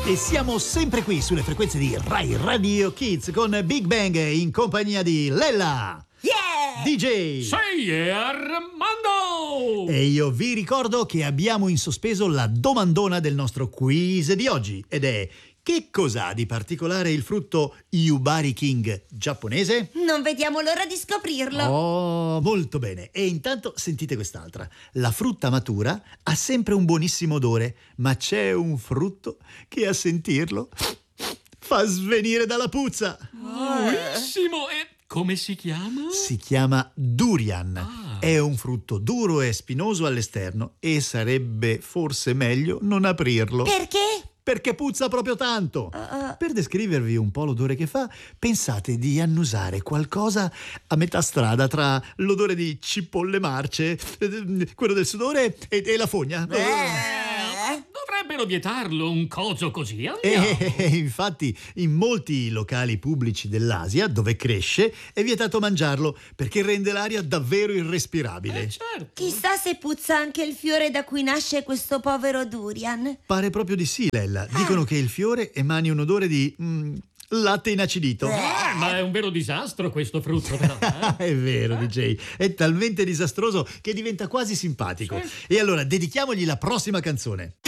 E siamo sempre qui sulle frequenze di Rai Radio Kids con Big Bang in compagnia di Lella, DJ e Armando. E io vi ricordo che abbiamo in sospeso la domandona del nostro quiz di oggi ed è: che cos'ha di particolare il frutto Yubari King giapponese? Non vediamo l'ora di scoprirlo. Oh, molto bene. E intanto sentite quest'altra. La frutta matura ha sempre un buonissimo odore, ma c'è un frutto che a sentirlo fa svenire dalla puzza. Buonissimo. E come si chiama? Si chiama durian. È un frutto duro e spinoso all'esterno e sarebbe forse meglio non aprirlo. Perché? Perché puzza proprio tanto. Per descrivervi un po' l'odore che fa, pensate di annusare qualcosa a metà strada tra l'odore di cipolle marce, quello del sudore e la fogna. Dovrebbero vietarlo un coso così. Andiamo. Infatti in molti locali pubblici dell'Asia dove cresce è vietato mangiarlo perché rende l'aria davvero irrespirabile. Certo. Chissà se puzza anche il fiore da cui nasce questo povero durian. Pare proprio di sì, Lella. Dicono che il fiore emani un odore di latte inacidito. Ma è un vero disastro questo frutto, però. È vero, DJ. È talmente disastroso che diventa quasi simpatico. E allora dedichiamogli la prossima canzone.